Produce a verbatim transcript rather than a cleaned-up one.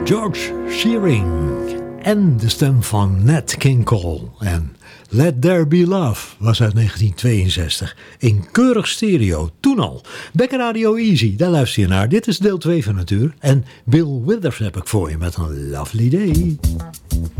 George Shearing en de stem van Nat King Cole. En Let There Be Love was uit negentien tweeënzestig. In keurig stereo, toen al. Becker Radio Easy, daar luister je naar. Dit is deel twee van het uur. En Bill Withers heb ik voor je met een Lovely Day.